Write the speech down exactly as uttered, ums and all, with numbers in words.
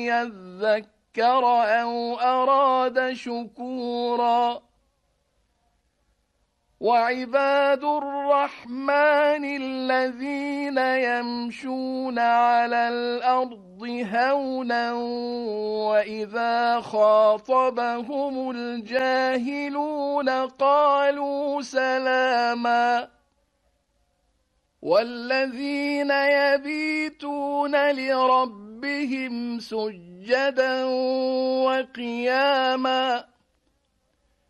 يذكر أو أراد شكورا وعباد الرحمن الذين يمشون على الأرض هونا وإذا خاطبهم الجاهلون قالوا سلاما والذين يبيتون لربهم سجدا وقياما